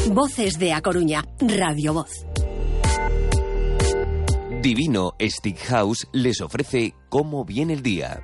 Voces de A Coruña, Radio Voz. Divino Steakhouse les ofrece Cómo viene el día.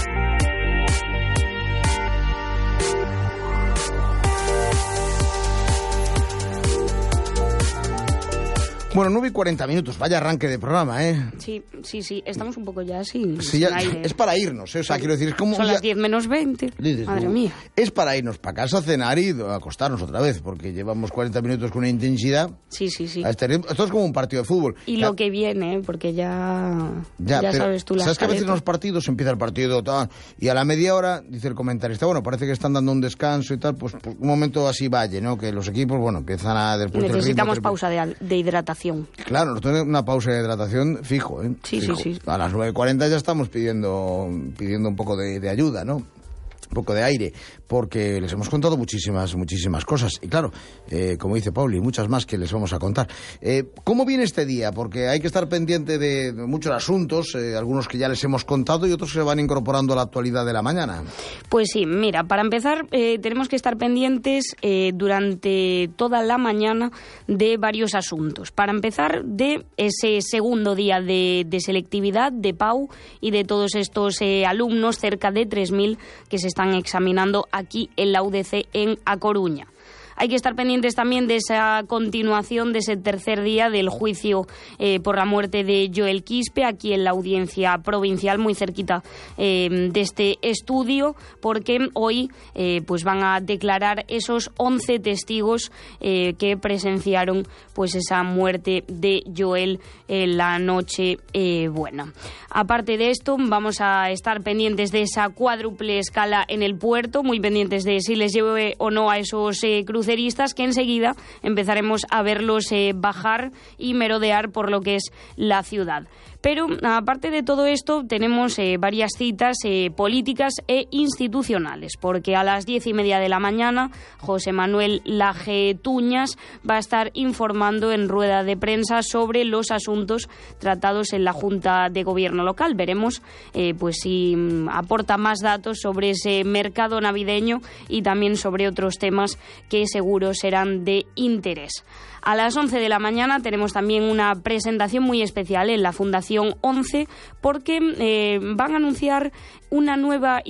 Bueno, 9:40, vaya arranque de programa, ¿eh? Sí, estamos un poco ya sin ya, aire. Es para irnos, ¿eh? O sea, quiero decir, es como... Son las 10 menos 20, madre mía. Es para irnos para casa a cenar y a acostarnos otra vez, porque llevamos 40 minutos con una intensidad. Sí. Esto es como un partido de fútbol. Y lo que viene, porque ya sabes tú las ¿sabes que a veces en los partidos empieza el partido tal, y a la media hora dice el comentarista, bueno, parece que están dando un descanso y tal, pues un momento así vaya, ¿no? Que los equipos, bueno, empiezan a... Necesitamos pausa de hidratación. Claro, nosotros tenemos una pausa de hidratación fijo, ¿eh? Sí. A las 9:40 ya estamos pidiendo un poco de ayuda, ¿no? Un poco de aire, porque les hemos contado muchísimas cosas. Y claro, como dice Pauli, muchas más que les vamos a contar. ¿Cómo viene este día? Porque hay que estar pendiente de muchos asuntos, algunos que ya les hemos contado y otros que se van incorporando a la actualidad de la mañana. Pues sí, mira, para empezar tenemos que estar pendientes durante toda la mañana de varios asuntos. Para empezar, de ese segundo día de selectividad de Pau y de todos estos alumnos, cerca de 3.000 que se están examinando aquí en la UDC en A Coruña. Hay que estar pendientes también de esa continuación de ese tercer día del juicio por la muerte de Joel Quispe, aquí en la audiencia provincial, muy cerquita de este estudio, porque hoy pues van a declarar esos 11 testigos que presenciaron pues esa muerte de Joel en la noche buena. Aparte de esto, vamos a estar pendientes de esa cuádruple escala en el puerto, muy pendientes de si les lleve o no a esos cruceristas, que enseguida empezaremos a verlos bajar y merodear por lo que es la ciudad. Pero, aparte de todo esto, tenemos varias citas políticas e institucionales, porque a las 10:30 de la mañana José Manuel Laje Tuñas va a estar informando en rueda de prensa sobre los asuntos tratados en la Junta de Gobierno local. Veremos pues si aporta más datos sobre ese mercado navideño y también sobre otros temas que seguro serán de interés. A las 11 de la mañana tenemos también una presentación muy especial en la Fundación 11, porque van a anunciar una nueva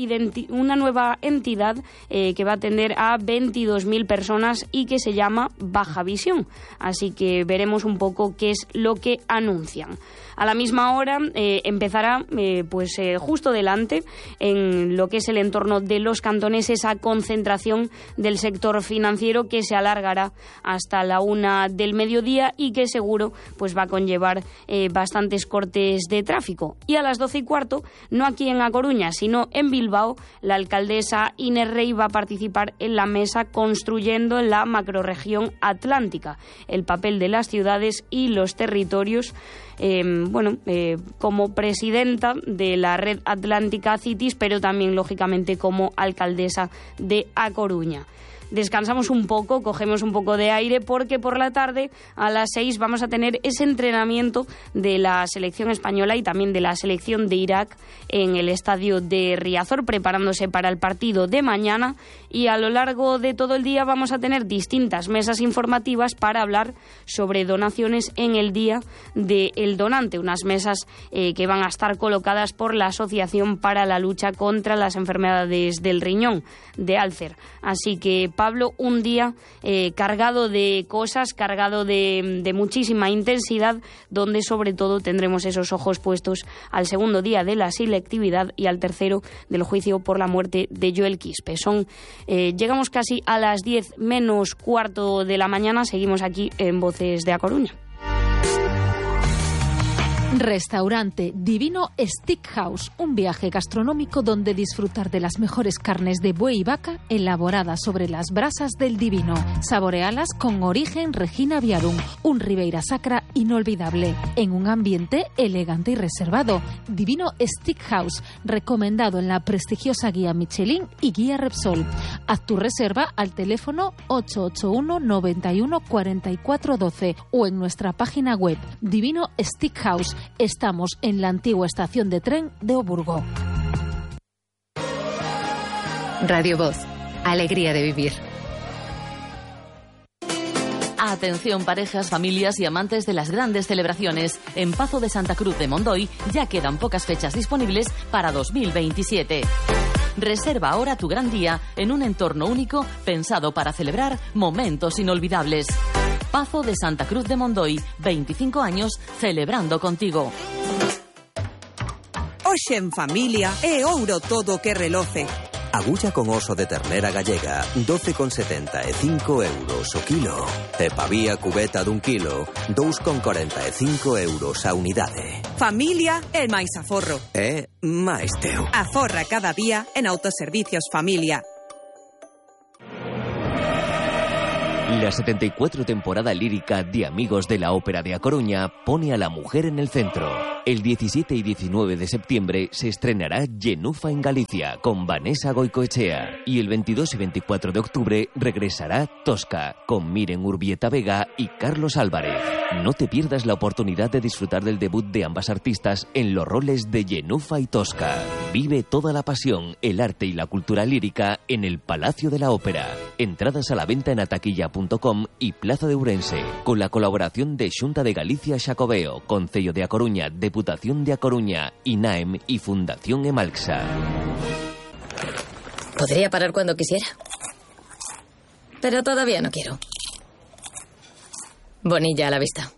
entidad que va a atender a 22.000 personas y que se llama Baja Visión. Así que veremos un poco qué es lo que anuncian. A la misma hora empezará justo delante, en lo que es el entorno de los cantones, esa concentración del sector financiero que se alargará hasta la 1 del mediodía y que seguro pues va a conllevar bastantes cortes de tráfico. Y a las 12:15, no aquí en A Coruña, sino en Bilbao, la alcaldesa Inés Rey va a participar en la mesa Construyendo la Macrorregión Atlántica, el papel de las ciudades y los territorios, como presidenta de la Red Atlántica Cities, pero también, lógicamente, como alcaldesa de A Coruña. Descansamos un poco, cogemos un poco de aire, porque por la tarde a las 6 vamos a tener ese entrenamiento de la selección española y también de la selección de Irak en el estadio de Riazor, preparándose para el partido de mañana, y a lo largo de todo el día vamos a tener distintas mesas informativas para hablar sobre donaciones en el Día del Donante, unas mesas que van a estar colocadas por la Asociación para la Lucha contra las Enfermedades del Riñón, de Alcer. Así que, Pablo, un día cargado de cosas, cargado de muchísima intensidad, donde sobre todo tendremos esos ojos puestos al segundo día de la selectividad y al tercero del juicio por la muerte de Joel Quispe. Llegamos casi a las 10 menos cuarto de la mañana, seguimos aquí en Voces de A Coruña. Restaurante Divino Steakhouse, un viaje gastronómico donde disfrutar de las mejores carnes de buey y vaca elaboradas sobre las brasas del Divino. Saborealas con origen Regina Viarum, un Ribeira Sacra inolvidable, en un ambiente elegante y reservado. Divino Steakhouse, recomendado en la prestigiosa guía Michelin y guía Repsol. Haz tu reserva al teléfono 881 91 44 12 o en nuestra página web Divino Steakhouse. Estamos en la antigua estación de tren de Oburgo. Radio Voz, alegría de vivir. Atención parejas, familias y amantes de las grandes celebraciones. En Pazo de Santa Cruz de Mondoy ya quedan pocas fechas disponibles para 2027. Reserva ahora tu gran día en un entorno único pensado para celebrar momentos inolvidables. Pazo de Santa Cruz de Mondoy, 25 años celebrando contigo. Hoxe en familia é ouro todo que reloce. Agulla con oso de ternera gallega, 12,75 euros o kilo. E pavía cubeta dun kilo, 2,45 euros a unidade. Familia é máis aforro. É máis teu. Aforra cada día en Autoservicios Familia. La 74 temporada lírica de Amigos de la Ópera de A Coruña pone a la mujer en el centro. El 17 y 19 de septiembre se estrenará Genufa en Galicia con Vanessa Goicoechea y el 22 y 24 de octubre regresará Tosca con Miren Urbieta Vega y Carlos Álvarez. No te pierdas la oportunidad de disfrutar del debut de ambas artistas en los roles de Genufa y Tosca. Vive toda la pasión, el arte y la cultura lírica en el Palacio de la Ópera. Entradas a la venta en ataquilla.com y Plaza de Ourense, con la colaboración de Xunta de Galicia Xacobeo, Concello de A Coruña, Deputación de A Coruña, INAEM y Fundación Emalxa. Podría parar cuando quisiera, pero todavía no quiero. Bonilla a la vista.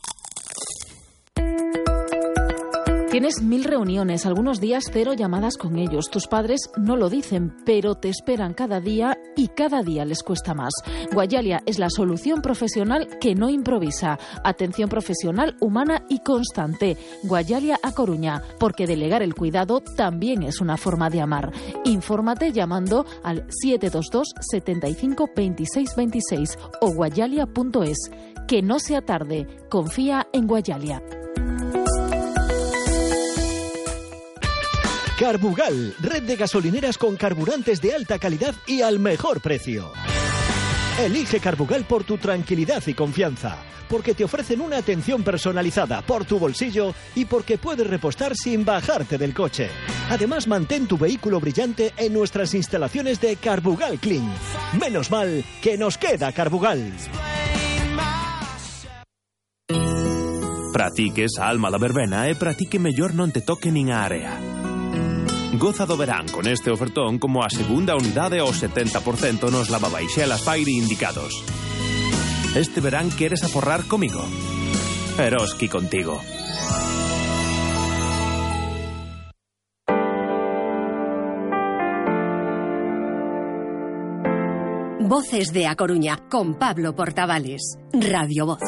Tienes 1000 reuniones, algunos días 0 llamadas con ellos. Tus padres no lo dicen, pero te esperan cada día y cada día les cuesta más. Guayalia es la solución profesional que no improvisa. Atención profesional, humana y constante. Guayalia A Coruña, porque delegar el cuidado también es una forma de amar. Infórmate llamando al 722 75 26 26 o guayalia.es. Que no sea tarde. Confía en Guayalia. Carbugal, red de gasolineras con carburantes de alta calidad y al mejor precio. Elige Carbugal por tu tranquilidad y confianza, porque te ofrecen una atención personalizada por tu bolsillo y porque puedes repostar sin bajarte del coche. Además, mantén tu vehículo brillante en nuestras instalaciones de Carbugal Clean. Menos mal que nos queda Carbugal. Para ti que esa alma da verbena é para ti que mellor non te toque nin a area. Goza do verán con este ofertón como a segunda unidade ao 70% nos lavabaixelas Fairy indicados. Este verán queres aforrar comigo? Eroski contigo. Voces de A Coruña con Pablo Portavales. Radio Voz.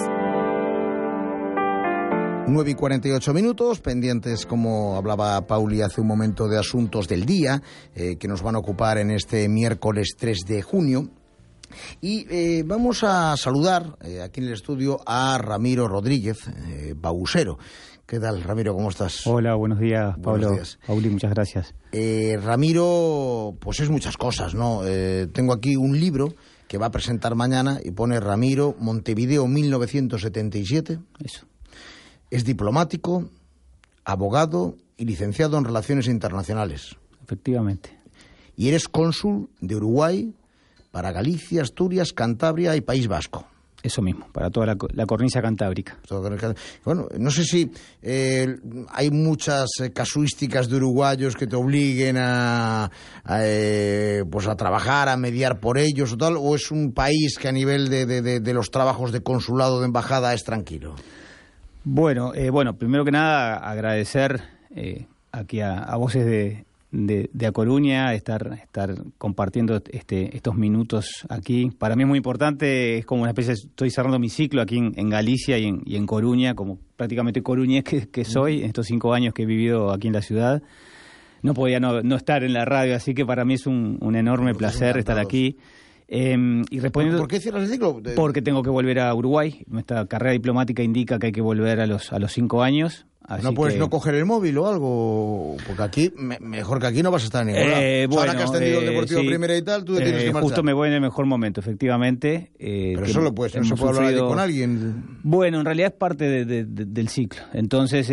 9:48, pendientes, como hablaba Pauli hace un momento, de asuntos del día que nos van a ocupar en este miércoles 3 de junio. Y vamos a saludar aquí en el estudio a Ramiro Rodríguez, Bausero. ¿Qué tal, Ramiro? ¿Cómo estás? Hola, buenos días, Pablo. Buenos días. Pauli, muchas gracias. Ramiro, pues es muchas cosas, ¿no? Tengo aquí un libro que va a presentar mañana y pone Ramiro, Montevideo 1977. Eso. Es diplomático, abogado y licenciado en Relaciones Internacionales. Efectivamente. Y eres cónsul de Uruguay para Galicia, Asturias, Cantabria y País Vasco. Eso mismo, para toda la cornisa cantábrica. Bueno, no sé si hay muchas casuísticas de uruguayos que te obliguen a trabajar, a mediar por ellos o tal, o es un país que a nivel de los trabajos de consulado, de embajada, es tranquilo. Bueno, primero que nada agradecer aquí a Voces de A Coruña estar compartiendo estos minutos aquí. Para mí es muy importante, es como una especie, estoy cerrando mi ciclo aquí en Galicia y en Coruña, como prácticamente coruñés que soy, en estos 5 años que he vivido aquí en la ciudad. No podía no estar en la radio, así que para mí es un enorme placer estar aquí. Y respondiendo, ¿Por qué cierras el ciclo? Porque tengo que volver a Uruguay. Nuestra carrera diplomática indica que hay que volver a los 5 años. ¿No puedes no coger el móvil o algo? Porque aquí, mejor que aquí no vas a estar en ningún lado. Bueno, ahora que has tenido el Deportivo Primera y tal, tú te tienes que marchar. Justo me voy en el mejor momento, efectivamente. Pero eso lo puedes, no se puede hablar con alguien. Bueno, en realidad es parte del ciclo. Entonces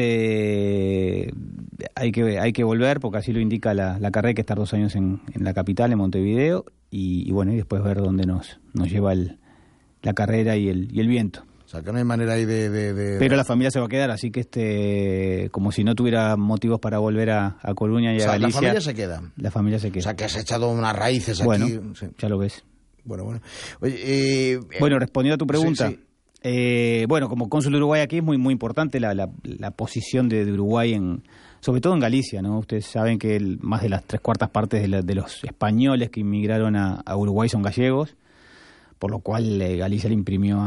hay que volver, porque así lo indica la carrera, hay que estar 2 años en la capital, en Montevideo, y bueno, y después ver dónde nos lleva la carrera y el viento. O sea, que no hay manera ahí de... Pero la familia se va a quedar, así que como si no tuviera motivos para volver a Coruña y a Galicia. La familia se queda. La familia se queda. O sea, que has echado unas raíces bueno, aquí. Sí. Ya lo ves. Bueno. Oye, bueno, respondiendo a tu pregunta. Sí. Bueno, como cónsul de Uruguay aquí es muy, muy importante la posición de Uruguay, sobre todo en Galicia, ¿no? Ustedes saben que más de las 3/4 partes de los españoles que inmigraron a Uruguay son gallegos, por lo cual Galicia le imprimió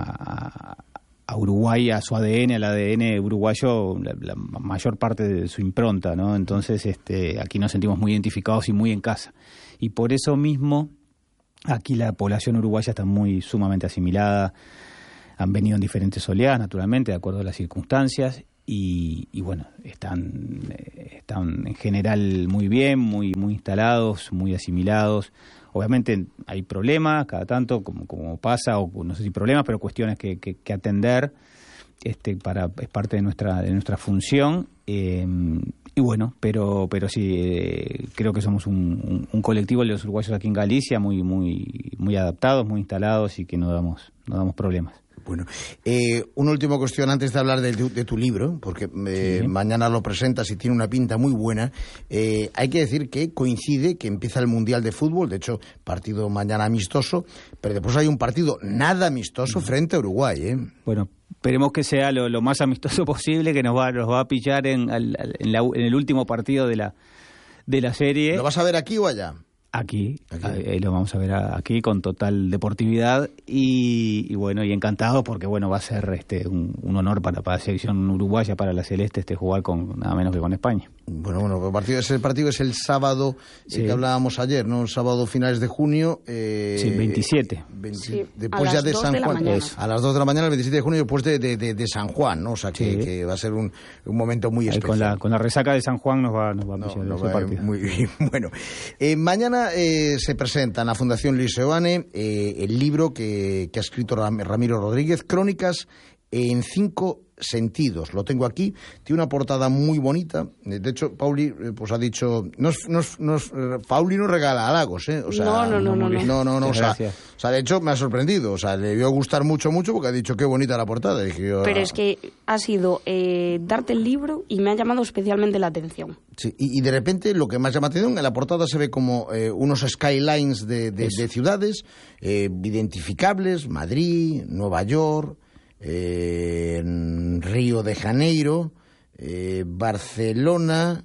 a Uruguay, a su ADN, al ADN uruguayo, la mayor parte de su impronta, ¿no? Entonces aquí nos sentimos muy identificados y muy en casa. Y por eso mismo, aquí la población uruguaya está sumamente asimilada. Han venido en diferentes oleadas, naturalmente, de acuerdo a las circunstancias, y bueno, están en general muy bien, muy instalados, muy asimilados. Obviamente hay problemas, cada tanto, como pasa, o no sé si problemas, pero cuestiones que atender, es parte de nuestra función. Y bueno, pero sí, creo que somos un colectivo de los uruguayos aquí en Galicia muy adaptados, muy instalados y que no damos problemas. Bueno, una última cuestión antes de hablar de tu libro, porque sí. Mañana lo presentas y tiene una pinta muy buena. Hay que decir que coincide que empieza el Mundial de Fútbol, de hecho, partido mañana amistoso, pero después hay un partido nada amistoso frente a Uruguay. Bueno, esperemos que sea lo más amistoso posible, que nos va a pillar en el último partido de la serie. ¿Lo vas a ver aquí o allá? Aquí. Lo vamos a ver aquí con total deportividad y bueno, y encantado porque bueno, va a ser un honor para la selección uruguaya, para la Celeste, jugar con nada menos que con España. Bueno, el partido es el sábado, sí. Que hablábamos ayer, ¿no? El sábado finales de junio. Sí, 27. Sí, después ya de San Juan. A las 2 de la mañana, el 27 de junio, después de San Juan, ¿no? O sea, que va a ser un momento muy especial. Con la resaca de San Juan nos va a pillar ese partido. Muy bien. Bueno, mañana se presenta en la Fundación Luis Seoane el libro que ha escrito Ramiro Rodríguez, Crónicas en 5 sentidos. Lo tengo aquí, tiene una portada muy bonita. De hecho, Pauli pues ha dicho, Pauli no regala halagos, O sea, no. O sea, de hecho me ha sorprendido, o sea, le debió gustar mucho porque ha dicho qué bonita la portada. Dije yo, pero es que ha sido darte el libro y me ha llamado especialmente la atención. Sí, y de repente lo que más llama atención, en la portada se ve como unos skylines de ciudades identificables, Madrid, Nueva York, Río de Janeiro, Barcelona,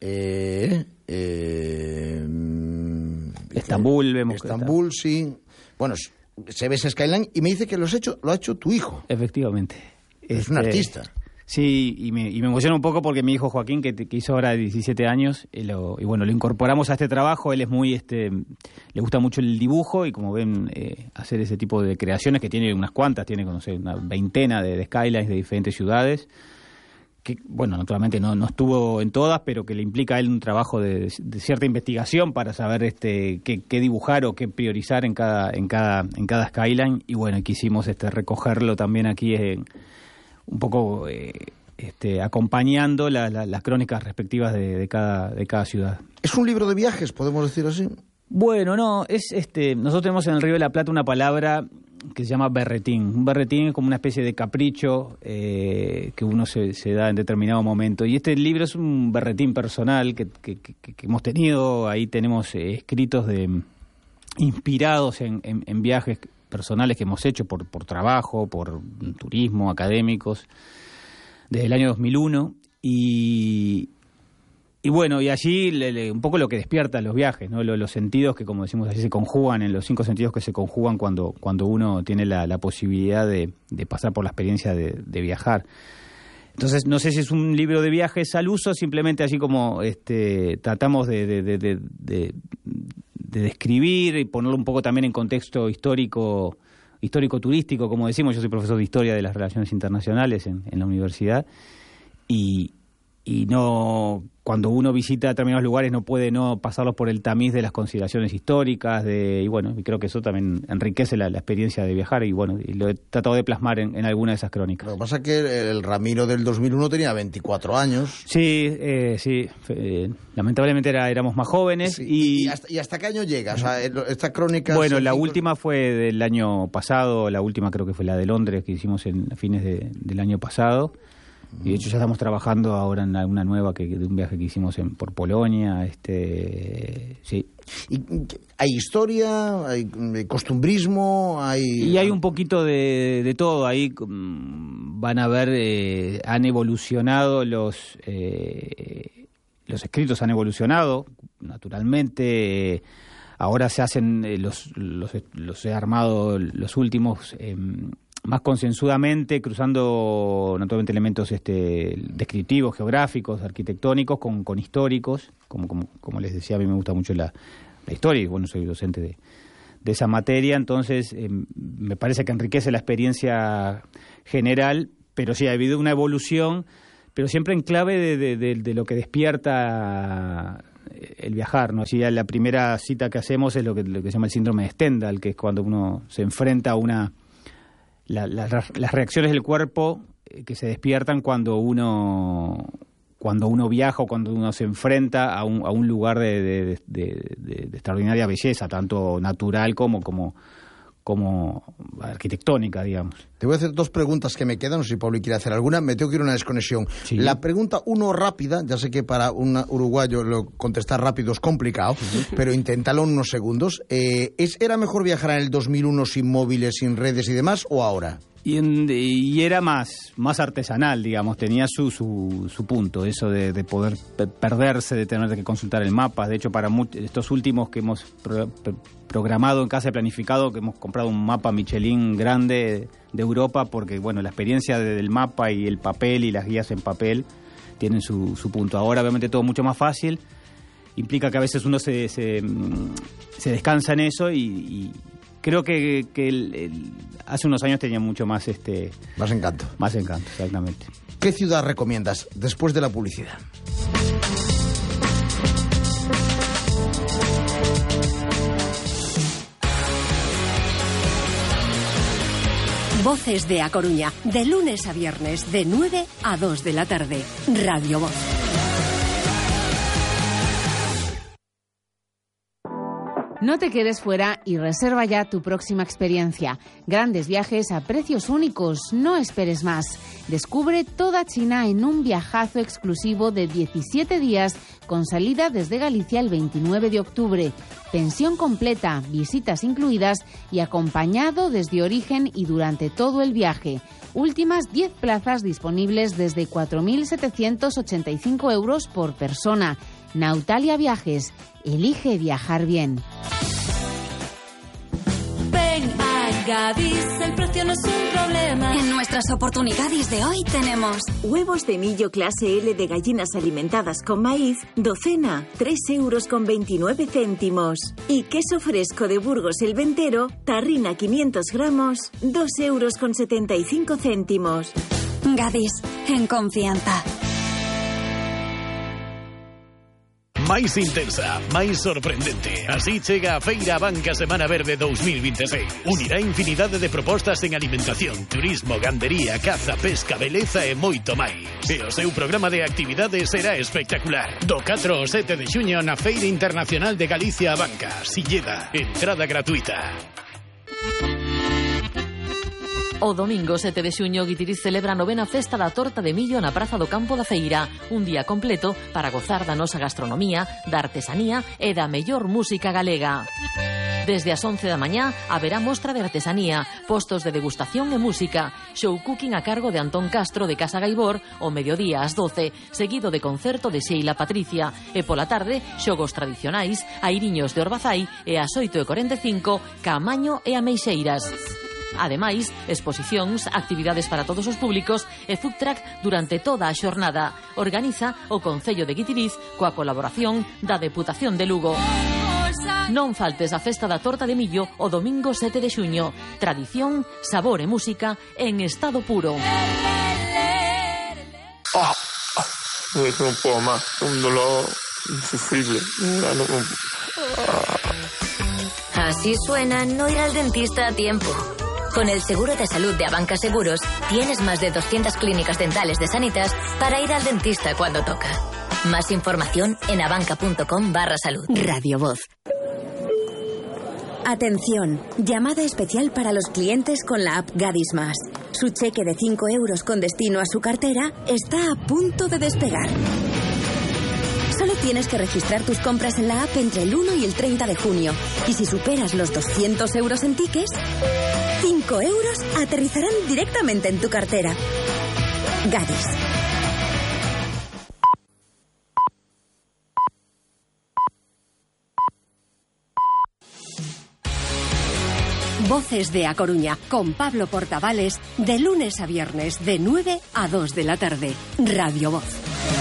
Estambul, sí. Bueno, se ve ese skyline y me dice que lo ha hecho tu hijo. Efectivamente. Es un artista. Sí, y me emociona un poco porque mi hijo Joaquín, que hizo ahora 17 años, y bueno, lo incorporamos a este trabajo. Él es muy, le gusta mucho el dibujo y como ven, hacer ese tipo de creaciones que tiene unas cuantas, tiene, no sé, una veintena de skylines de diferentes ciudades, que, bueno, naturalmente no estuvo en todas, pero que le implica a él un trabajo de cierta investigación para saber qué dibujar o qué priorizar en cada skyline, y bueno, quisimos recogerlo también aquí un poco acompañando las crónicas respectivas de cada ciudad. ¿Es un libro de viajes, podemos decir así? Bueno, no, nosotros tenemos en el Río de la Plata una palabra que se llama berretín. Un berretín es como una especie de capricho que uno se da en determinado momento. Y este libro es un berretín personal que hemos tenido. Ahí tenemos escritos inspirados en viajes personales que hemos hecho por trabajo, por turismo, académicos, desde el año 2001. Y bueno, y allí un poco lo que despierta los viajes, ¿no? Los sentidos que, como decimos allí, se conjugan, en los 5 sentidos que se conjugan cuando uno tiene la posibilidad de pasar por la experiencia de viajar. Entonces, no sé si es un libro de viajes al uso, simplemente así como tratamos de describir y ponerlo un poco también en contexto histórico-turístico, como decimos. Yo soy profesor de Historia de las Relaciones Internacionales en la universidad, y no, cuando uno visita determinados lugares no puede no pasarlos por el tamiz de las consideraciones históricas, y creo que eso también enriquece la experiencia de viajar, y lo he tratado de plasmar en alguna de esas crónicas. Lo que pasa es que el Ramiro del 2001 tenía 24 años. Sí, lamentablemente éramos más jóvenes. Sí, ¿Y hasta qué año llega? O sea, esta crónica... Bueno, la última fue del año pasado, la última creo que fue la de Londres, que hicimos a fines del año pasado. Y de hecho ya estamos trabajando ahora en una nueva de un viaje que hicimos por Polonia. Sí. ¿Y hay historia, hay costumbrismo, Y hay un poquito de todo. Ahí van a ver, han evolucionado los escritos, han evolucionado, naturalmente. Ahora se hacen, los he armado los últimos... más concienzudamente, cruzando naturalmente elementos descriptivos, geográficos, arquitectónicos con históricos. Como les decía, a mí me gusta mucho la historia, y soy docente de esa materia, entonces me parece que enriquece la experiencia general, pero sí ha habido una evolución, pero siempre en clave de lo que despierta el viajar, ¿no? Así, la primera cita que hacemos es lo que se llama el síndrome de Stendhal, que es cuando uno se enfrenta a las reacciones del cuerpo que se despiertan cuando uno viaja o cuando uno se enfrenta a un lugar de extraordinaria belleza, tanto natural como arquitectónica, digamos. Te voy a hacer dos preguntas que me quedan, no sé si Pablo quiere hacer alguna. Me tengo que ir a una desconexión. Sí. La pregunta uno rápida, ya sé que para un uruguayo contestar rápido es complicado, pero inténtalo en unos segundos. ¿Era mejor viajar en el 2001 sin móviles, sin redes y demás, o ahora? Y era más artesanal, digamos, tenía su punto, eso de poder perderse, de tener que consultar el mapa. De hecho, para estos últimos que hemos programado en casa y planificado, que hemos comprado un mapa Michelin grande de Europa, porque la experiencia del mapa y el papel y las guías en papel tienen su punto. Ahora obviamente todo mucho más fácil, implica que a veces uno se descansa en eso, y creo que hace unos años tenía mucho más más encanto. Más encanto, exactamente. ¿Qué ciudad recomiendas después de la publicidad? Voces de A Coruña, de lunes a viernes, de 9 a 2 de la tarde. Radio Voz. No te quedes fuera y reserva ya tu próxima experiencia. Grandes viajes a precios únicos, no esperes más. Descubre toda China en un viajazo exclusivo de 17 días con salida desde Galicia el 29 de octubre. Pensión completa, visitas incluidas y acompañado desde origen y durante todo el viaje. Últimas 10 plazas disponibles desde 4.785 euros por persona. Nautalia Viajes. Elige viajar bien. Ven a Gadis, el precio no es un problema. En nuestras oportunidades de hoy tenemos huevos de millo clase L de gallinas alimentadas con maíz, docena, 3,29 €. Y queso fresco de Burgos el Ventero, tarrina 500 gramos, 2,75 €. Gadis, en confianza. Máis intensa, máis sorprendente. Así chega a Feira Banca Semana Verde 2026. Unirá infinidade de propostas en alimentación, turismo, gandería, caza, pesca, beleza e moito máis. E o seu programa de actividades será espectacular. Do 4 ao 7 de xuño na Feira Internacional de Galicia a Banca, Silleda. Entrada gratuita. O domingo 7 de xuño, Guitiriz celebra a 9ª Festa da Torta de Millo na Praza do Campo da Feira. Un día completo para gozar da nosa gastronomía, da artesanía e da mellor música galega. Desde as 11 da mañá haberá mostra de artesanía, postos de degustación e música, show cooking a cargo de Antón Castro de Casa Gaibor, o mediodía ás 12, seguido de concerto de Sheila Patricia, e pola tarde, xogos tradicionais, airiños de Orbazai e ás 8:45, Caamaño e Ameixeiras. Ademais, exposicións, actividades para todos os públicos e food truck durante toda a xornada. Organiza o Concello de Guitiriz coa colaboración da Deputación de Lugo. Non faltes a Festa da Torta de Millo o domingo 7 de xuño. Tradición, sabor e música en estado puro. un poco más, un dolor insufrible. Así suena no ir al dentista a tiempo. Con el seguro de salud de Abanca Seguros, tienes más de 200 clínicas dentales de Sanitas para ir al dentista cuando toca. Más información en abanca.com/salud. Radio Voz. Atención, llamada especial para los clientes con la app Gadis Más. Su cheque de 5 euros con destino a su cartera está a punto de despegar. Solo tienes que registrar tus compras en la app entre el 1 y el 30 de junio. Y si superas los 200 euros en tickets, 5 euros aterrizarán directamente en tu cartera. Gadis. Voces de A Coruña, con Pablo Portavales, de lunes a viernes, de 9 a 2 de la tarde. Radio Voz.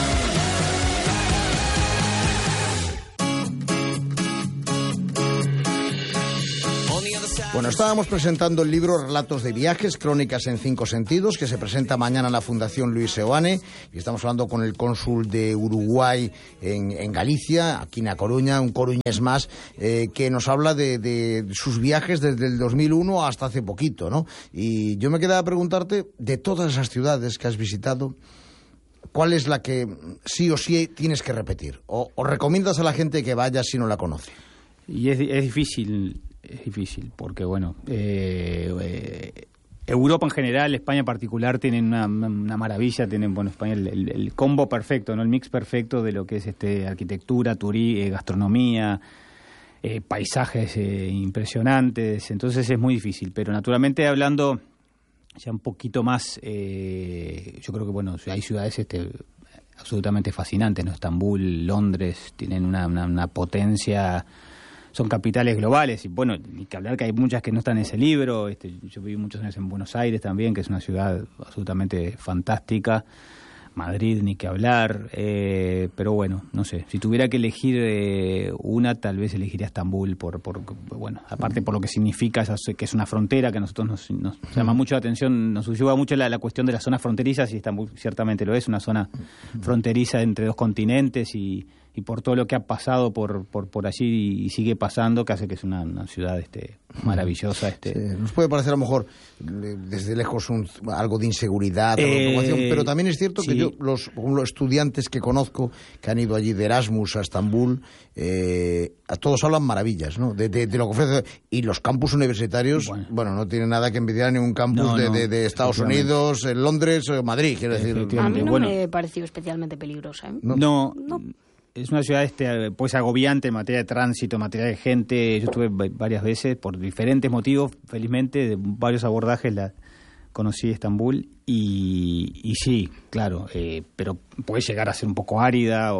Bueno, estábamos presentando el libro Relatos de viajes, crónicas en 5 sentidos, que se presenta mañana en la Fundación Luis Seoane, y estamos hablando con el cónsul de Uruguay en Galicia, aquí en A Coruña, un coruñés más, que nos habla de sus viajes desde el 2001 hasta hace poquito, ¿no? Y yo me quedaba a preguntarte, de todas esas ciudades que has visitado, ¿cuál es la que sí o sí tienes que repetir? ¿O recomiendas a la gente que vaya si no la conoce? Y es difícil. Es difícil, porque bueno, Europa en general, España en particular, tienen una maravilla, tienen, bueno, España el combo perfecto, ¿no? El mix perfecto de lo que es arquitectura, gastronomía, paisajes impresionantes, entonces es muy difícil, pero naturalmente hablando ya un poquito más, yo creo que bueno, hay ciudades absolutamente fascinantes, ¿no? Estambul, Londres, tienen una potencia. Son capitales globales, y bueno, ni que hablar que hay muchas que no están en ese libro. Yo viví muchos años en Buenos Aires también, que es una ciudad absolutamente fantástica. Madrid, ni que hablar, pero bueno, no sé, si tuviera que elegir una, tal vez elegiría Estambul, bueno, aparte por lo que significa, que es una frontera, que a nosotros nos llama mucho la atención, nos lleva mucho la cuestión de las zonas fronterizas, y Estambul ciertamente lo es, una zona fronteriza entre dos continentes, y por todo lo que ha pasado por allí y sigue pasando, que hace que es una ciudad maravillosa. Sí, nos puede parecer a lo mejor desde lejos algo de inseguridad, pero también es cierto que yo, los estudiantes que conozco que han ido allí de Erasmus a Estambul, a todos hablan maravillas, ¿no? De lo que ofrece, y los campus universitarios, bueno, no tienen nada que envidiar a ningún campus de Estados Unidos, en Londres o Madrid, quiero decir. A mí no me pareció especialmente peligrosa, ¿eh? No. Es una ciudad pues agobiante en materia de tránsito, en materia de gente. Yo estuve varias veces por diferentes motivos, felizmente, de varios abordajes la conocí Estambul y sí, claro, pero puede llegar a ser un poco árida,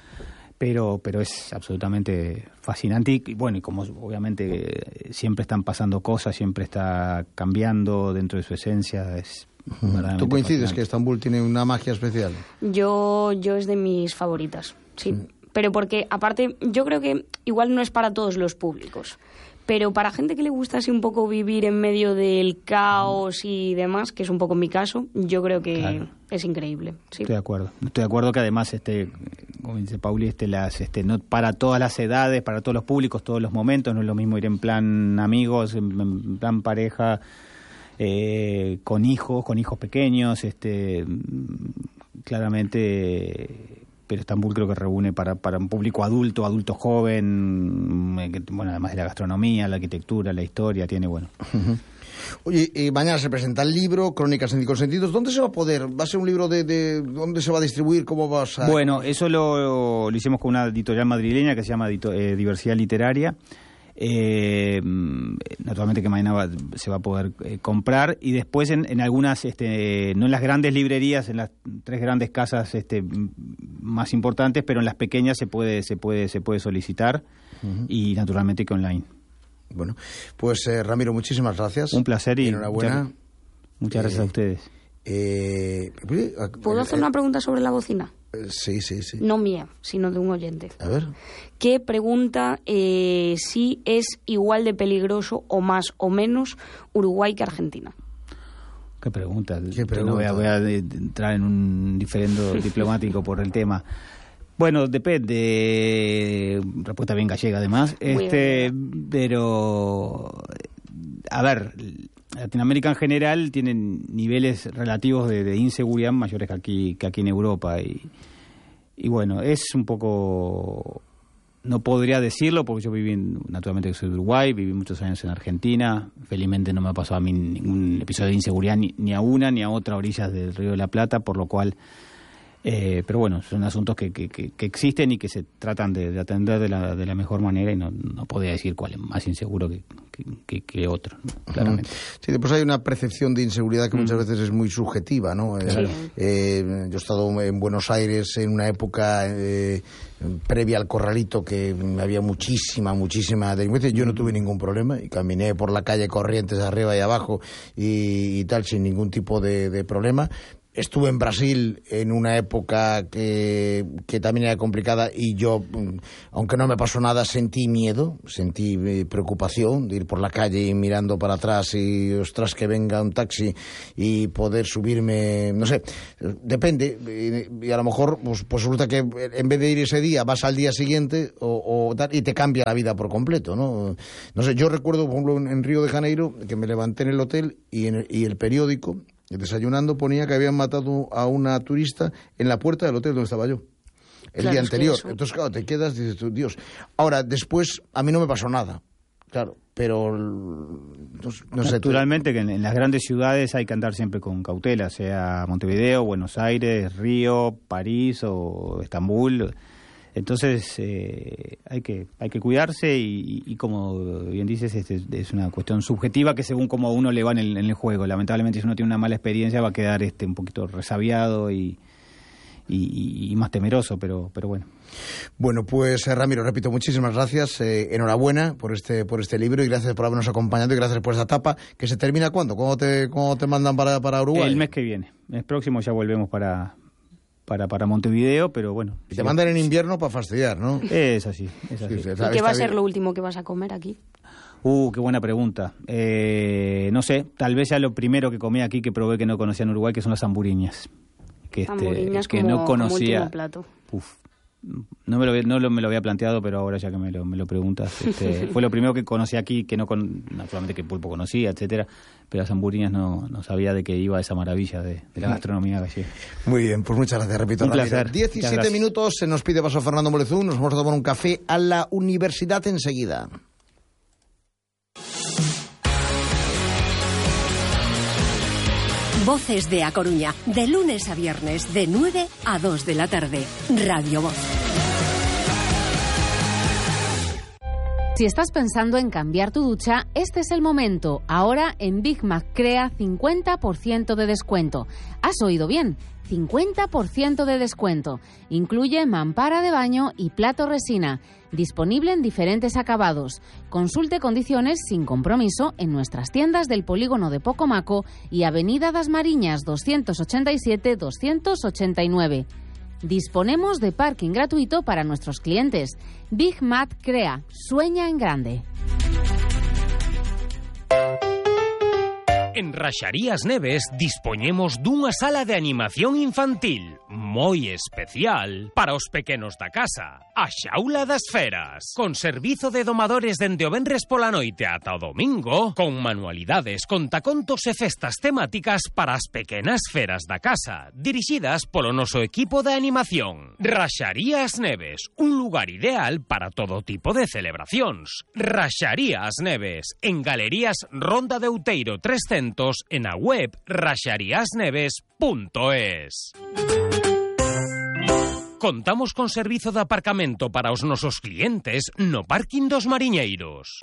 pero es absolutamente fascinante y bueno, y como obviamente siempre están pasando cosas, siempre está cambiando dentro de su esencia, es verdaderamente. ¿Tú coincides fascinante. que Estambul tiene una magia especial? Yo es de mis favoritas. Sí, pero porque aparte yo creo que igual no es para todos los públicos, pero para gente que le gusta así un poco vivir en medio del caos y demás, que es un poco mi caso, yo creo que es increíble. Sí. Estoy de acuerdo que además como dice Pauli, no para todas las edades, para todos los públicos, todos los momentos, no es lo mismo ir en plan amigos, en plan pareja, con hijos pequeños, claramente. Pero Estambul creo que reúne para un público adulto joven, bueno, además de la gastronomía, la arquitectura, la historia, tiene bueno. Oye, mañana se presenta el libro, Crónicas en 5 sentidos. ¿Dónde se va a poder? ¿Va a ser un libro de dónde se va a distribuir? ¿Cómo vas a...? Bueno, eso lo hicimos con una editorial madrileña que se llama Diversidad Literaria. Naturalmente que mañana se va a poder comprar, y después en algunas, no en las grandes librerías, en las 3 grandes casas más importantes, pero en las pequeñas se puede solicitar, y naturalmente que online. Bueno, pues Ramiro, muchísimas gracias. Un placer y enhorabuena. Muchas gracias a ustedes. ¿Puedo hacer una pregunta sobre la bocina? Sí. No mía, sino de un oyente. A ver. Que pregunta si es igual de peligroso o más o menos Uruguay que Argentina. Qué pregunta. No voy a entrar en un diferendo diplomático por el tema. Bueno, depende. Respuesta bien gallega, además. Pero, a ver, Latinoamérica en general tiene niveles relativos de inseguridad mayores que aquí en Europa. Y bueno, es un poco... No podría decirlo porque yo naturalmente soy de Uruguay, viví muchos años en Argentina. Felizmente no me ha pasado a mí ningún episodio de inseguridad ni a una ni a otra orillas del Río de la Plata, por lo cual... pero bueno, son asuntos que existen y que se tratan de atender de la mejor manera, y no podría decir cuál es más inseguro que otro, ¿no? Claramente. Sí, después hay una percepción de inseguridad que muchas veces es muy subjetiva, ¿no? Claro. Yo he estado en Buenos Aires en una época previa al Corralito que había muchísima delincuencia. Yo no tuve ningún problema y caminé por la calle Corrientes arriba y abajo y tal sin ningún tipo de problema. Estuve en Brasil en una época que también era complicada y yo, aunque no me pasó nada, sentí miedo, sentí preocupación de ir por la calle mirando para atrás y, ostras, que venga un taxi y poder subirme, no sé, depende. Y a lo mejor pues resulta que en vez de ir ese día vas al día siguiente o tal, y te cambia la vida por completo, ¿no? No sé, yo recuerdo, por ejemplo, en Río de Janeiro, que me levanté en el hotel y el periódico... desayunando ponía que habían matado a una turista en la puerta del hotel donde estaba yo el día anterior. Entonces, claro, te quedas y dices tú, Dios. Ahora, después, a mí no me pasó nada, claro, pero no sé. Naturalmente que en las grandes ciudades hay que andar siempre con cautela, sea Montevideo, Buenos Aires, Río, París o Estambul. Entonces hay que cuidarse y como bien dices, es una cuestión subjetiva que según cómo uno le va en el juego. Lamentablemente, si uno tiene una mala experiencia va a quedar un poquito resabiado y más temeroso, pero bueno. Bueno, pues Ramiro, repito, muchísimas gracias, enhorabuena por este libro y gracias por habernos acompañado y gracias por esta etapa que se termina. ¿Cuándo? ¿Cómo te mandan para Uruguay? El mes que viene, el próximo ya volvemos para Montevideo, pero bueno. Y te mandan en invierno para fastidiar, ¿no? Es así. ¿Y qué va a ser lo último que vas a comer aquí? Qué buena pregunta. No sé, tal vez ya lo primero que comí aquí que probé que no conocía en Uruguay, que son las hamburiñas. Hamburiñas que como, no conocía. como último plato. No me lo había planteado, pero ahora ya que me lo preguntas, fue lo primero que conocí aquí, que naturalmente que pulpo conocía, etcétera, pero las hamburiñas no sabía de que iba esa maravilla de la gastronomía gallega. Muy bien, pues muchas gracias, repito. Un placer. 17 minutos, se nos pide paso Fernando Molezún, nos vamos a tomar un café a la universidad enseguida. Voces de A Coruña, de lunes a viernes, de 9 a 2 de la tarde. Radio Voz. Si estás pensando en cambiar tu ducha, este es el momento. Ahora en Big Mac Crea 50% de descuento. ¿Has oído bien? 50% de descuento. Incluye mampara de baño y plato resina. Disponible en diferentes acabados. Consulte condiciones sin compromiso en nuestras tiendas del polígono de Pocomaco y Avenida das Mariñas 287-289. Disponemos de parking gratuito para nuestros clientes. Big Mac Crea. Sueña en grande. En Raxarías Neves dispoñemos dunha sala de animación infantil moi especial para os pequenos da casa. A Xaula das Feras, con servizo de domadores dende o venres pola noite ata o domingo, con manualidades, contacontos e festas temáticas para as pequenas feras da casa, dirixidas polo noso equipo de animación. Raxarías Neves, un lugar ideal para todo tipo de celebracións. Raxarías Neves, en Galerías Ronda de Outeiro 300, en a web raxariasneves.es. Contamos con servizo de aparcamento para os nosos clientes no parking dos Mariñeiros.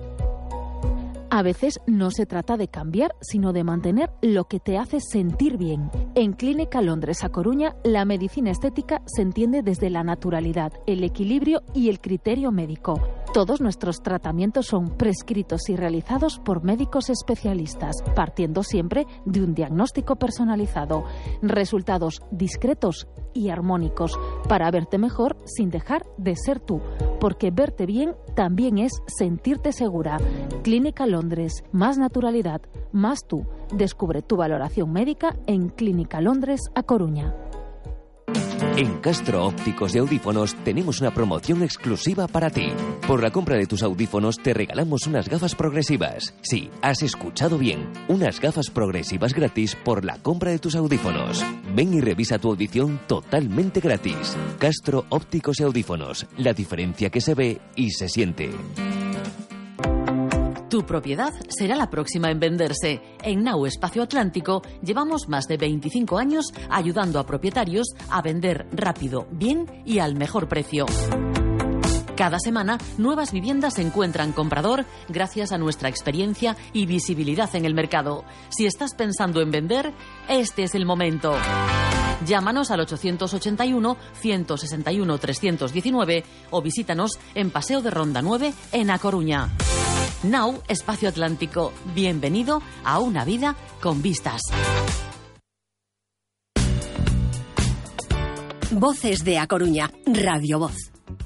A veces no se trata de cambiar, sino de mantener lo que te hace sentir bien. En Clínica Londres A Coruña, la medicina estética se entiende desde la naturalidad, el equilibrio y el criterio médico. Todos nuestros tratamientos son prescritos y realizados por médicos especialistas, partiendo siempre de un diagnóstico personalizado. Resultados discretos y armónicos para verte mejor sin dejar de ser tú. porque verte bien también es sentirte segura. Clínica Londres, más naturalidad, más tú. Descubre tu valoración médica en Clínica Londres A Coruña. En Castro Ópticos y Audífonos tenemos una promoción exclusiva para ti. Por la compra de tus audífonos te regalamos unas gafas progresivas. Sí, has escuchado bien. Unas gafas progresivas gratis por la compra de tus audífonos. Ven y revisa tu audición totalmente gratis. Castro Ópticos y Audífonos. La diferencia que se ve y se siente. Tu propiedad será la próxima en venderse. En Now Espacio Atlántico llevamos más de 25 años ayudando a propietarios a vender rápido, bien y al mejor precio. Cada semana, nuevas viviendas encuentran comprador gracias a nuestra experiencia y visibilidad en el mercado. Si estás pensando en vender, este es el momento. Llámanos al 861-161-319 o visítanos en Paseo de Ronda 9 en A Coruña. Now Espacio Atlántico. Bienvenido a una vida con vistas. Voces de A Coruña, Radio Voz.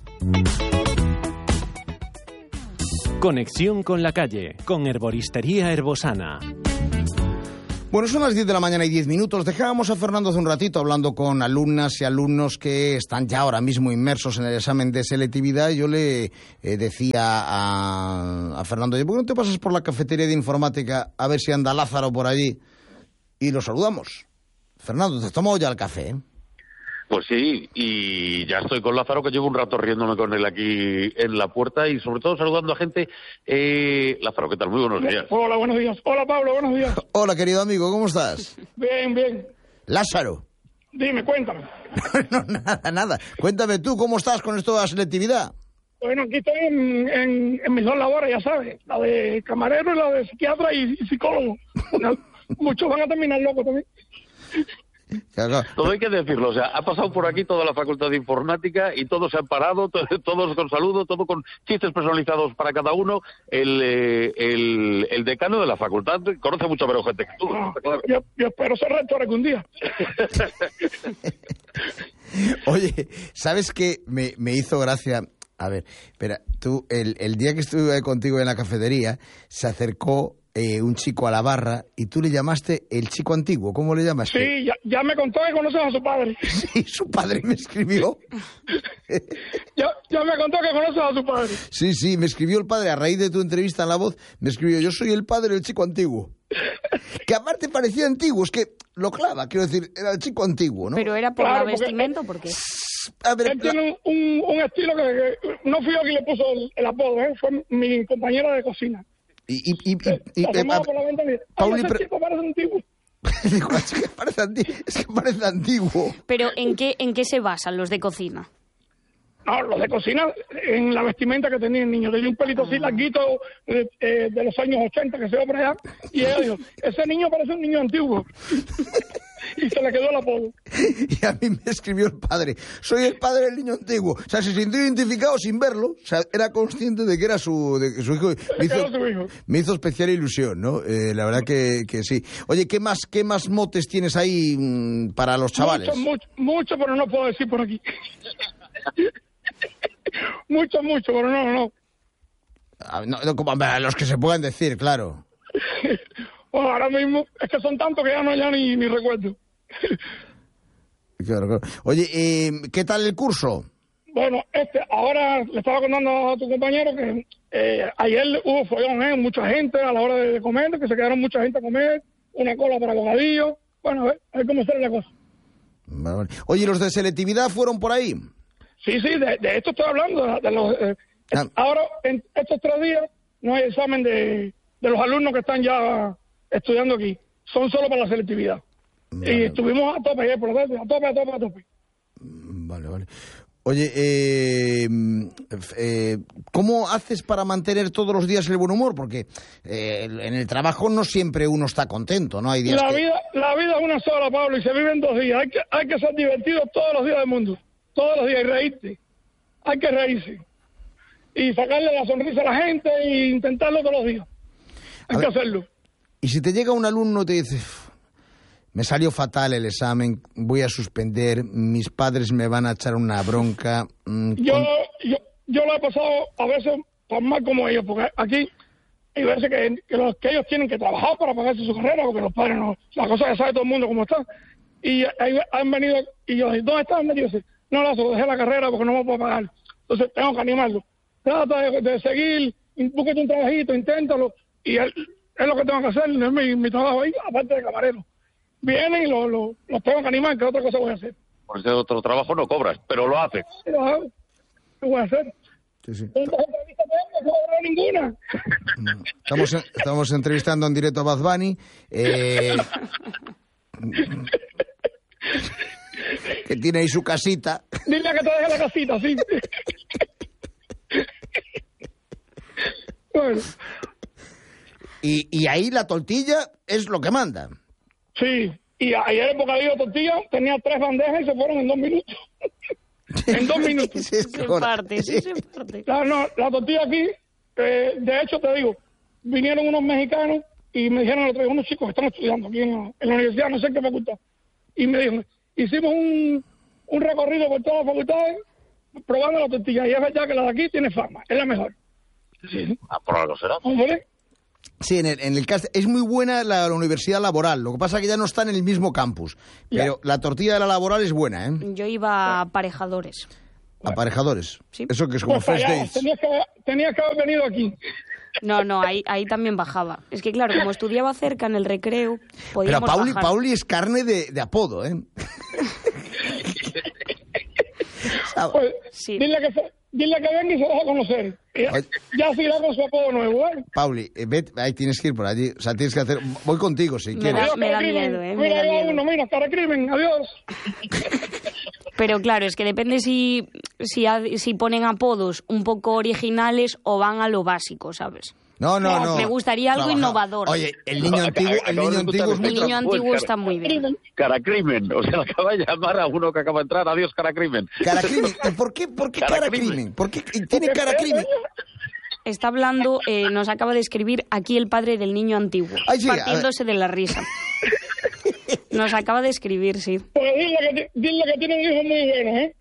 Conexión con la calle, con Herboristería Herbosana. Bueno, son las 10 de la mañana y 10 minutos. Dejábamos a Fernando hace un ratito hablando con alumnas y alumnos que están ya ahora mismo inmersos en el examen de selectividad. Yo le decía a Fernando, ¿por qué no te pasas por la cafetería de informática a ver si anda Lázaro por allí? Y lo saludamos. Fernando, te has tomado ya el café, ¿eh? Pues sí, y ya estoy con Lázaro, que llevo un rato riéndome con él aquí en la puerta y sobre todo saludando a gente. Lázaro, ¿qué tal? Muy buenos días. Hola, buenos días. Hola, Pablo, buenos días. Hola, querido amigo, ¿cómo estás? Bien, bien. Lázaro. Dime, cuéntame. No, nada. Cuéntame tú, ¿cómo estás con esto de la selectividad? Bueno, aquí estoy en mis dos labores, ya sabes, la de camarero y la de psiquiatra y psicólogo. Muchos van a terminar locos también. Todo hay que decirlo, o sea, ha pasado por aquí toda la Facultad de Informática y todos se han parado, todos con saludo, todo con chistes personalizados para cada uno. El decano de la facultad conoce mucho menos gente que tú. Claro. Yo espero ser rector algún día. Oye, ¿sabes qué? Me hizo gracia. A ver, espera, tú, el día que estuve contigo en la cafetería, se acercó un chico a la barra y tú le llamaste el chico antiguo. ¿Cómo le llamaste? Sí, ya me contó que conoces a su padre. Sí, su padre me escribió. ya me contó que conoces a su padre. Sí, me escribió el padre a raíz de tu entrevista en La Voz. Me escribió, yo soy el padre del chico antiguo. Que aparte parecía antiguo, es que lo clava, quiero decir, era el chico antiguo, ¿no? ¿Pero era por la vestimenta o por qué? A ver, él tiene un estilo que no fui yo quien le puso el apodo, fue mi compañera de cocina. Pauli, ese chico parece antiguo. Digo, es que parece antiguo. Pero ¿en qué se basan los de cocina? No, los de cocina, en la vestimenta que tenía el niño. Tenía un pelito así larguito de los años 80 que se ve por allá. Y ella dijo, ese niño parece un niño antiguo. Y se le quedó el apodo. Y a mí me escribió el padre, soy el padre del niño antiguo. O sea, se sintió identificado sin verlo. O sea, era consciente de que era su hijo. Me hizo especial ilusión, ¿no? La verdad que sí. Oye, ¿qué más motes tienes ahí para los chavales? Mucho, pero no puedo decir por aquí. mucho, pero no. Los que se puedan decir, claro. Bueno, ahora mismo es que son tantos que ya ni recuerdo. Claro. Oye, ¿qué tal el curso? Bueno, ahora le estaba contando a tu compañero que ayer hubo follón, mucha gente a la hora de comer, que se quedaron mucha gente a comer, una cola para bocadillo. Bueno, a ver cómo sale la cosa. Vale. Oye, ¿los de selectividad fueron por ahí? Sí, de esto estoy hablando. Ahora, en estos 3 días, no hay examen de los alumnos que están ya estudiando aquí. Son solo para la selectividad. Vale. Y estuvimos a tope, por lo tanto, a tope. Vale. Oye, ¿cómo haces para mantener todos los días el buen humor? Porque en el trabajo no siempre uno está contento, ¿no? Hay días la vida es una sola, Pablo, y se vive en 2 días. Hay que ser divertido todos los días del mundo. Todos los días, y reírte. Hay que reírse. Y sacarle la sonrisa a la gente e intentarlo todos los días. Hay que hacerlo. Y si te llega un alumno y te dice, me salió fatal el examen, voy a suspender, mis padres me van a echar una bronca. Yo yo lo he pasado a veces tan mal como ellos, porque aquí hay veces que ellos tienen que trabajar para pagarse su carrera, porque los padres no, la cosa ya sabe todo el mundo cómo está. Y han venido, y yo, ¿dónde están? Y yo dice, no, dejé la carrera porque no me puedo pagar. Entonces tengo que animarlo. Trata de seguir, búsquete un trabajito, inténtalo. Y es lo que tengo que hacer, es mi trabajo ahí, aparte de camarero. Vienen y los tengo que animar, que otra cosa voy a hacer. Por ese otro trabajo no cobras, pero lo haces. ¿Qué voy a hacer? Sí. ¿Cuántas entrevistas tengo? No cobro ninguna. Estamos entrevistando en directo a Bad Bunny. Que tiene ahí su casita. Dile que te deje la casita, sí. Bueno. Y ahí la tortilla es lo que manda. Sí, y ayer el bocadillo de tortilla tenía 3 bandejas y se fueron en 2 minutos. En 2 minutos. Se parte. La tortilla aquí, de hecho te digo, vinieron unos mexicanos y me dijeron otro día, unos chicos que están estudiando aquí en la universidad, no sé en qué facultad, y me dijeron, hicimos un recorrido por todas las facultades probando la tortilla, y es verdad que la de aquí tiene fama, es la mejor. Sí. Por algo será. ¿Hombre? Sí, en el cast es muy buena la universidad laboral. Lo que pasa es que ya no está en el mismo campus. Pero la tortilla de la laboral es buena, ¿eh? Yo iba a aparejadores. ¿Aparejadores? Sí. Eso que es como first dates. Tenías que haber venido aquí. No, ahí también bajaba. Es que claro, como estudiaba cerca en el recreo, podíamos Pero bajar. Pauli es carne de apodo, ¿eh? Pues, sí. Dile que venga y se deja conocer. Ya se irá con su apodo nuevo, ¿eh? Pauli, ahí tienes que ir por allí. O sea, tienes que hacer... Voy contigo, si quieres. Me da miedo, ¿eh? Mira, cara crimen, adiós. Pero claro, es que depende si ponen apodos un poco originales o van a lo básico, ¿sabes? No. Me gustaría algo innovador. Oye, el niño antiguo está muy bien. Caracrimen, o sea, acaba de llamar a uno que acaba de entrar. Adiós, Caracrimen. Caracrimen, ¿y por qué Caracrimen? ¿Por qué tiene Caracrimen? Está hablando, nos acaba de escribir aquí el padre del niño antiguo, partiéndose de la risa. Nos acaba de escribir, sí. Pues dile que tiene un hijo muy bueno, ¿eh?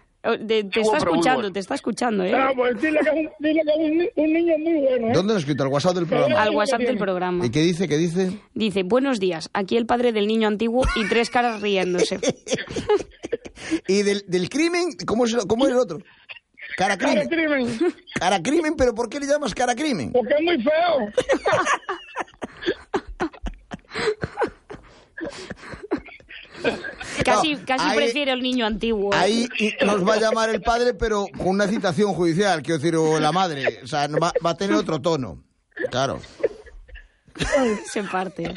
Te está escuchando, ¿eh? Pues dile que es un niño muy bueno, ¿eh? ¿Dónde lo has escrito? ¿Al WhatsApp del programa? Al WhatsApp del programa. ¿Y qué dice? Dice, buenos días, aquí el padre del niño antiguo y 3 caras riéndose. ¿Y del crimen? ¿Cómo es el otro? Caracrimen. Caracrimen, ¿pero por qué le llamas Caracrimen? Porque es muy feo. Casi prefiero el niño antiguo. Ahí nos va a llamar el padre, pero con una citación judicial, quiero decir, o la madre. O sea, va a tener otro tono. Claro. Se parte.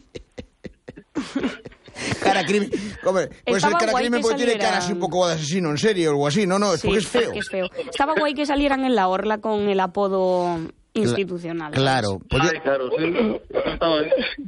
Caracrimen. Hombre, pues el Caracrimen porque tiene cara así un poco de asesino en serie o algo así. No, es porque es feo. Es feo. Estaba guay que salieran en la orla con el apodo institucional. Claro. Claro, sí.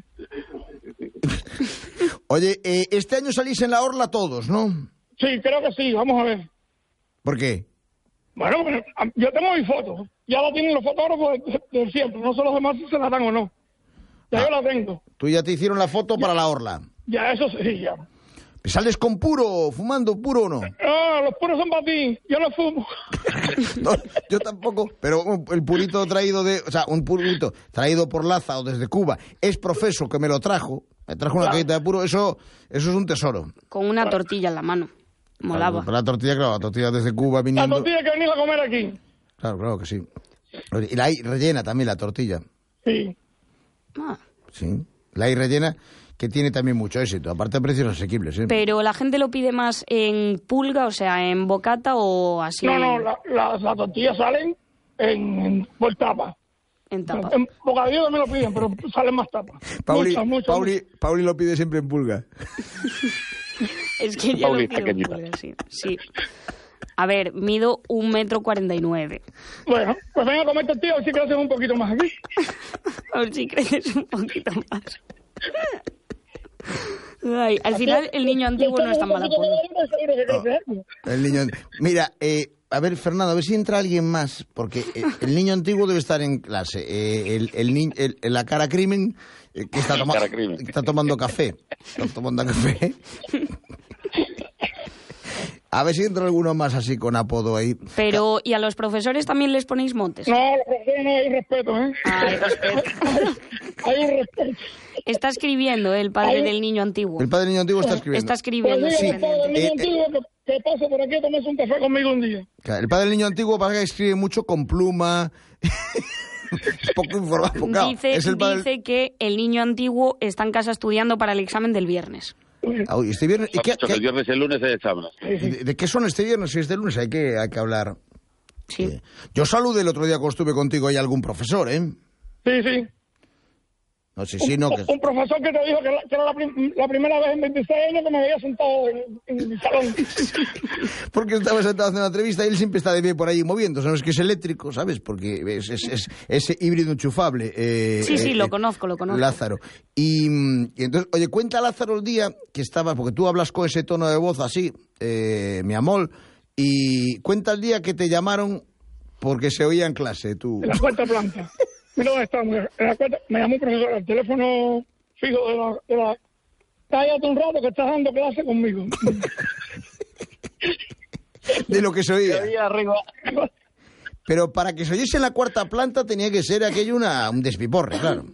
Oye, este año salís en la orla todos, ¿no? Sí, creo que sí, vamos a ver. ¿Por qué? Bueno, yo tengo mi foto. Ya la tienen los fotógrafos de siempre. No sé los demás si se la dan o no. Ya yo la tengo. Tú ya te hicieron la foto para la orla. Ya, eso sí, ya. ¿Sales con puro, fumando puro o no? No, los puros son para ti. Yo no fumo. No, yo tampoco. Pero el purito traído un purito traído por Lázaro desde Cuba. Es profeso que me lo trajo. Me trajo una cajita de puro. Eso es un tesoro. Con una tortilla en la mano. Molaba. La tortilla desde Cuba viniendo. La tortilla que venís a comer aquí. Claro que sí. Y la hay rellena también, la tortilla. Sí. Sí. La hay rellena, que tiene también mucho éxito. Aparte de precios asequibles, ¿eh? Pero la gente lo pide más en pulga, o sea, en bocata o así. No, las tortillas salen por tapa. En tapa. En bocadillo también lo piden, pero salen más tapas. Pauli lo pide siempre en pulga. Es que ya lo pido en pulga, sí. A ver, mido 1,49 m. Bueno, pues venga a comer tortilla, a ver si creces un poquito más aquí. A ver si creces un poquito más. Ay, al final el niño antiguo no es tan mala El niño... Mira, a ver, Fernando, a ver si entra alguien más, porque el niño antiguo debe estar en clase. La Caracrimen, que está tomando café. Está tomando café. A ver si entra alguno más así con apodo ahí. Pero, ¿y a los profesores también les ponéis motes? No, a los profesores no hay respeto, ¿eh? Hay respeto. Hay un respeto. Está escribiendo el padre del niño antiguo. El padre del niño antiguo está escribiendo. Está escribiendo. Pues el padre del niño antiguo que pase por aquí a tomarse un café conmigo un día. Claro, el padre del niño antiguo pasa que escribe mucho con pluma. Poco informado. Dice que el niño antiguo está en casa estudiando para el examen del viernes. Este viernes, ¿y qué, el viernes y el lunes hay exámenes. ¿De qué son este viernes y este lunes? Hay que hablar. Sí. Yo saludé el otro día cuando estuve contigo ahí algún profesor, ¿eh? Sí. No sé si no. Un profesor que te dijo que era la primera vez en 26 años que me había sentado en mi salón. Porque estaba sentado haciendo una entrevista y él siempre está de pie por ahí moviéndose. No es que es eléctrico, ¿sabes? Porque es híbrido enchufable. Sí, lo conozco. Lázaro. Y entonces, oye, cuenta Lázaro el día que estaba, porque tú hablas con ese tono de voz así, mi amor, y cuenta el día que te llamaron porque se oía en clase, tú. En la cuarta planta. Mira dónde estamos. Me llamó un profesor al teléfono fijo de la... Cállate un rato que estás dando clase conmigo. De lo que se oía. Se oía arriba. Pero para que se oyese en la cuarta planta tenía que ser aquello un despiporre, claro.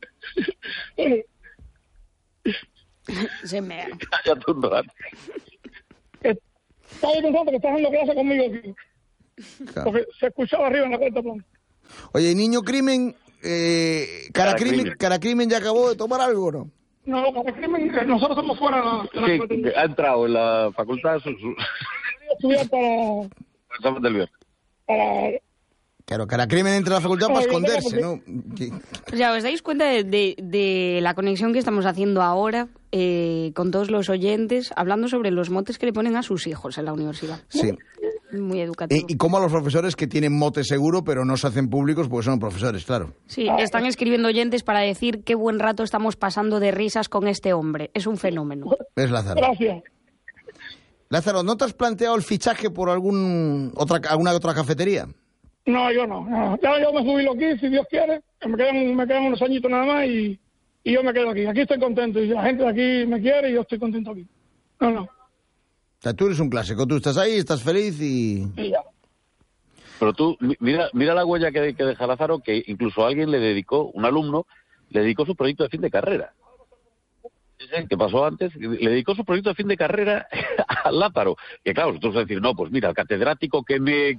Se me... Cállate un rato. Cállate un rato que estás dando clase conmigo aquí. Claro. Porque se escuchaba arriba en la cuarta planta. Oye, niño crimen, cara crimen ya acabó de tomar algo, ¿o no? No, cara crimen, nosotros somos fuera de la Sí, ha entrado en la facultad. Estudiar para... Examen del viernes. Claro, cara crimen entra a la facultad para esconderse, ¿no? Ya, ¿os dais cuenta de la conexión que estamos haciendo ahora con todos los oyentes, hablando sobre los motes que le ponen a sus hijos en la universidad? Sí. Muy educativo. Y como a los profesores que tienen mote seguro, pero no se hacen públicos porque son profesores, claro. Sí, están escribiendo oyentes para decir qué buen rato estamos pasando de risas con este hombre. Es un fenómeno. ¿Ves, Lázaro? Gracias. Lázaro, ¿no te has planteado el fichaje por alguna otra cafetería? No, yo no. Ya yo me jubilo aquí, si Dios quiere. Me quedan unos añitos nada más y yo me quedo aquí. Aquí estoy contento y la gente de aquí me quiere y yo estoy contento aquí. No. O sea, tú eres un clásico, tú estás ahí, estás feliz y ya. Pero tú, mira la huella que deja Lázaro, que incluso alguien le dedicó, un alumno, le dedicó su proyecto de fin de carrera. ¿Qué pasó antes? Le dedicó su proyecto de fin de carrera a Lázaro. Que claro, tú vas a decir, no, pues mira, el catedrático que me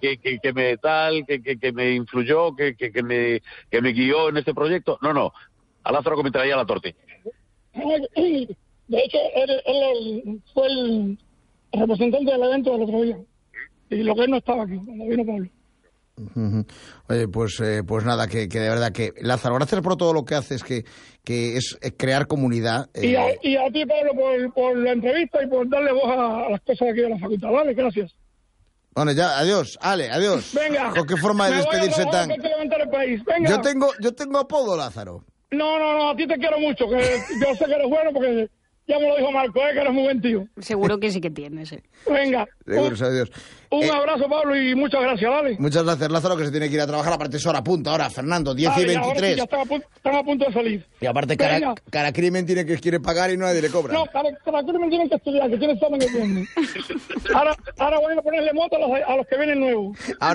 influyó, que me guió en este proyecto. No, a Lázaro que me traía la tortilla. De hecho, él fue el representante del evento del otro día. Y lo que él no estaba aquí, cuando vino Pablo. Oye, pues nada, que de verdad que Lázaro, gracias por todo lo que haces, que es crear comunidad. Y a ti, Pablo, por la entrevista y por darle voz a las cosas aquí de la facultad, ¿vale? Gracias. Bueno, ya, adiós, Ale, adiós. Venga. ¿Con qué forma de despedirse tan? Que hay que levantar el país. Venga. Yo tengo apodo, Lázaro. No, a ti te quiero mucho, que yo sé que eres bueno porque ya me lo dijo Marco, que eres muy buen tío. Seguro que sí que tienes. Venga. Seguro, adiós. Un abrazo, Pablo, y muchas gracias, ¿vale? Muchas gracias, Lázaro, que se tiene que ir a trabajar. Aparte es hora punta ahora, Fernando, 10:23. Ya están a punto de salir. Y aparte, cara crimen quiere pagar y nadie le cobra. No, cara crimen tiene que estudiar, que tiene examen que tiene. Ahora voy a ponerle moto a los que vienen nuevos.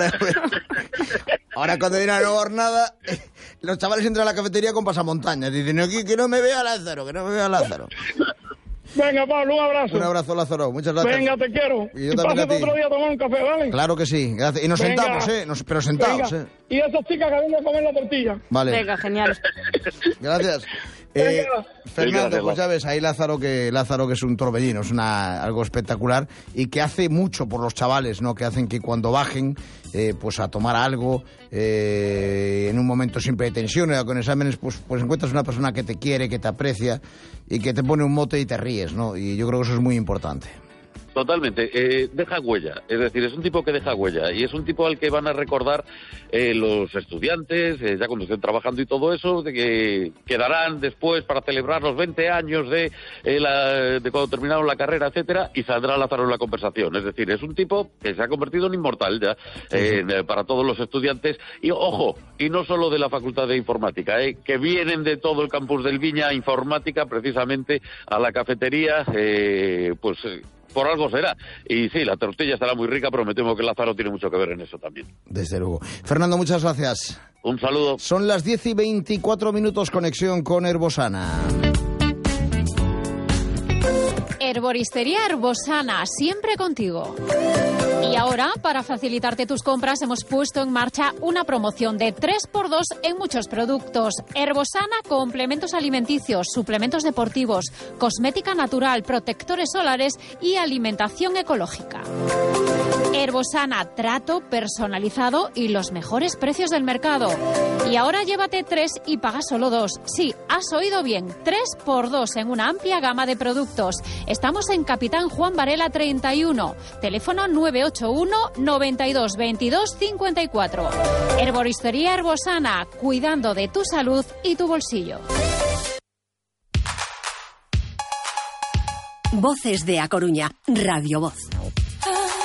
Ahora cuando viene la nueva jornada, los chavales entran a la cafetería con pasamontañas. Dicen, que no me vea Lázaro, Venga, Pablo, un abrazo. Un abrazo, Lázaro. Muchas gracias. Venga, te quiero. Y yo también a ti. Otro día a tomar un café, ¿vale? Claro que sí. Gracias. Y nos sentamos, pero sentados, Y esas chicas que vienen a comer la tortilla. Vale. Venga, genial. Gracias. Fernando, pues ya ves, ahí Lázaro que es un torbellino, es algo espectacular y que hace mucho por los chavales, ¿no? Que hacen que cuando bajen pues a tomar algo en un momento siempre de tensión o con exámenes, pues encuentras una persona que te quiere, que te aprecia y que te pone un mote y te ríes, ¿no? Y yo creo que eso es muy importante. Totalmente, deja huella, es decir, es un tipo que deja huella y es un tipo al que van a recordar los estudiantes, ya cuando estén trabajando y todo eso, de que quedarán después para celebrar los 20 años de cuando terminaron la carrera, etcétera, y saldrá Lázaro en la conversación. Es decir, es un tipo que se ha convertido en inmortal ya para todos los estudiantes y, ojo, y no solo de la Facultad de Informática, que vienen de todo el campus del Viña Informática precisamente a la cafetería, por algo será. Y sí, la tortilla estará muy rica, pero me temo que el azaro tiene mucho que ver en eso también. Desde luego. Fernando, muchas gracias. Un saludo. Son las 10:24, conexión con Herbosana. Herboristería Herbosana, siempre contigo. Y ahora, para facilitarte tus compras, hemos puesto en marcha una promoción de 3x2 en muchos productos. Herbosana, complementos alimenticios, suplementos deportivos, cosmética natural, protectores solares y alimentación ecológica. Herbosana, trato personalizado y los mejores precios del mercado. Y ahora llévate 3 y paga solo 2. Sí, has oído bien, 3x2 en una amplia gama de productos. Estamos en Capitán Juan Varela 31, teléfono 981 92 22 54. Herboristería Herbosana, cuidando de tu salud y tu bolsillo. Voces de A Coruña, Radio Voz.